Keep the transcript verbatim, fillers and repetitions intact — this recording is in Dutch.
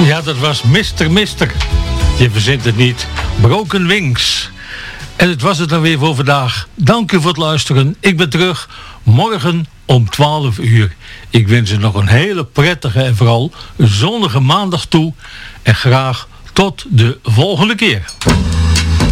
Ja, dat was mister Mister. Je verzint het niet. Broken Wings. En het was het dan weer voor vandaag. Dank u voor het luisteren. Ik ben terug morgen om twaalf uur. Ik wens u nog een hele prettige en vooral zonnige maandag toe. En graag tot de volgende keer.